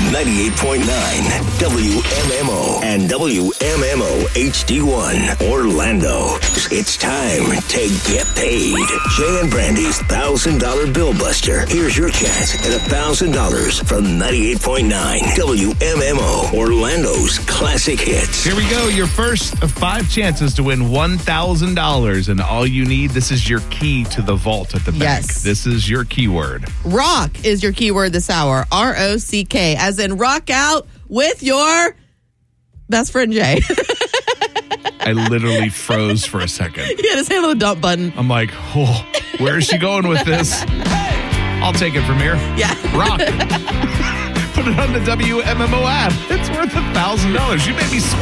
98.9 WMMO and WMMO HD1 Orlando. It's time to get paid. Jay and Brandy's $1,000 Bill Buster. Here's your chance at $1,000 from 98.9 WMMO Orlando's classic hits. Here we go. Your first of 5 chances to win $1,000. And all you need, this is your key to the vault at the bank. Yes. This is your keyword. Rock is your keyword this hour. ROCK, as in rock out with your best friend Jay. I literally froze for a second. He had his hand on the dump button. I'm like, oh, where is she going with this? I'll take it from here. Yeah. Rock. Put it on the WMMO app. It's worth $1,000. You made me sweat.